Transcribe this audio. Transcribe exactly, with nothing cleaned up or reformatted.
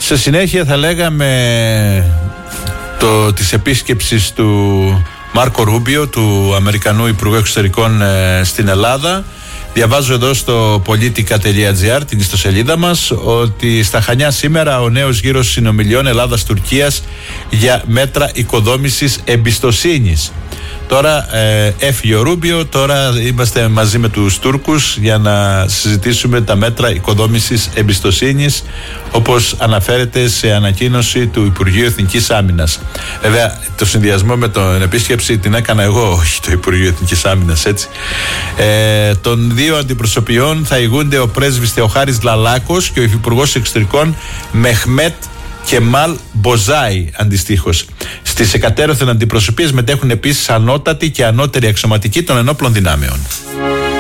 Σε συνέχεια θα λέγαμε το, της επίσκεψης του Μάρκο Ρούμπιο, του Αμερικανού Υπουργού Εξωτερικών ε, στην Ελλάδα. Διαβάζω εδώ στο politica τελεία gr, την ιστοσελίδα μας, ότι στα Χανιά σήμερα ο νέος γύρος συνομιλιών Ελλάδας-Τουρκίας για μέτρα οικοδόμησης εμπιστοσύνης. Τώρα ε, έφυγε ο Ρούμπιο, τώρα είμαστε μαζί με τους Τούρκους για να συζητήσουμε τα μέτρα οικοδόμησης εμπιστοσύνης, όπως αναφέρεται σε ανακοίνωση του Υπουργείου Εθνικής Άμυνας. Βέβαια, το συνδυασμό με την επίσκεψη την έκανα εγώ, όχι το Υπουργείο Εθνικής Άμυνας, έτσι. Ε, των δύο αντιπροσωπιών θα ηγούνται ο πρέσβης Θεοχάρης Λαλάκος και ο Υφυπουργός Εξωτερικών Μεχμέτ Κεμάλ Μποζάι αντιστοίχως. Στις εκατέρωθεν αντιπροσωπείες μετέχουν επίσης ανώτατοι και ανώτεροι αξιωματικοί των ενόπλων δυνάμεων.